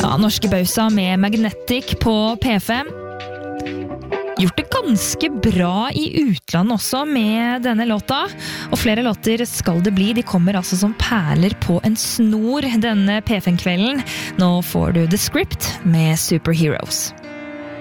Ja, norske Bausa med Magnetic på P5. Gjort det ganske bra i utlandet også med denne låta, og flere låter skal det bli. De kommer altså som perler på en snor denne P5-kvelden. Nå får du The Script med Superheroes.